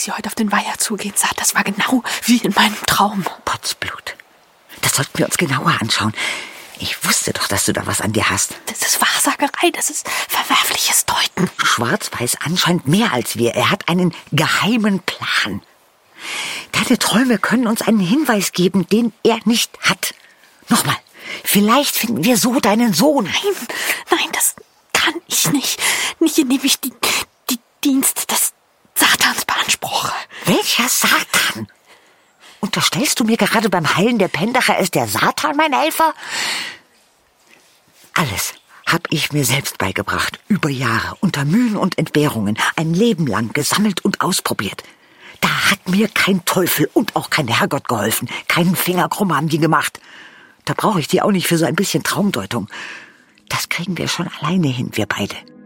Sie heute auf den Weiher zugehen sah, das war genau wie in meinem Traum. Potzblut. Das sollten wir uns genauer anschauen. Ich wusste doch, dass du da was an dir hast. Das ist Wahrsagerei, das ist verwerfliches Deuten. Schwarz-Weiß anscheinend mehr als wir. Er hat einen geheimen Plan. Deine Träume können uns einen Hinweis geben, den er nicht hat. Nochmal, vielleicht finden wir so deinen Sohn. Nein, das kann ich nicht. Nicht, indem ich die Dienste des Satans beanspruche. Welcher Satan? Unterstellst du mir gerade beim Heilen der Pendacher, ist der Satan mein Helfer? Alles habe ich mir selbst beigebracht. Über Jahre, unter Mühen und Entbehrungen. Ein Leben lang gesammelt und ausprobiert. Da hat mir kein Teufel und auch kein Herrgott geholfen. Keinen Finger krumm haben die gemacht. Da brauche ich die auch nicht für so ein bisschen Traumdeutung. Das kriegen wir schon alleine hin, wir beide.